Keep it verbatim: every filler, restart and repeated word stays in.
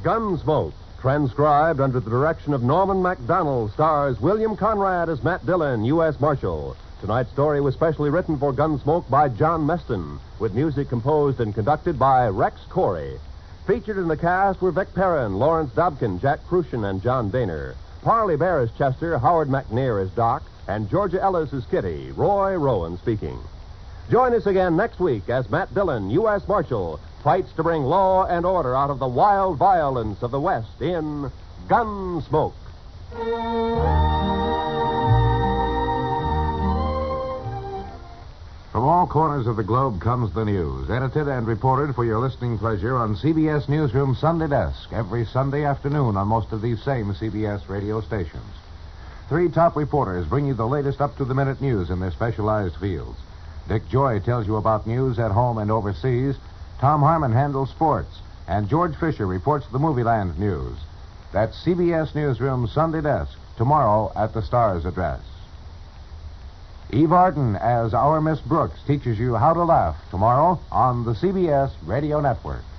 Gunsmoke, transcribed under the direction of Norman MacDonald, stars William Conrad as Matt Dillon, U S Marshal. Tonight's story was specially written for Gunsmoke by John Meston, with music composed and conducted by Rex Corey. Featured in the cast were Vic Perrin, Lawrence Dobkin, Jack Crucian, and John Daner. Parley Bear as Chester, Howard McNear as Doc, and Georgia Ellis as Kitty. Roy Rowan speaking. Join us again next week as Matt Dillon, U S Marshal, fights to bring law and order out of the wild violence of the West in Gunsmoke. From all corners of the globe comes the news, edited and reported for your listening pleasure on C B S Newsroom Sunday Desk, every Sunday afternoon on most of these same C B S radio stations. Three top reporters bring you the latest up-to-the-minute news in their specialized fields. Dick Joy tells you about news at home and overseas. Tom Harmon handles sports. And George Fisher reports the Movieland news. That's C B S Newsroom Sunday Desk, tomorrow at the Star's address. Eve Arden as Our Miss Brooks teaches you how to laugh tomorrow on the C B S Radio Network.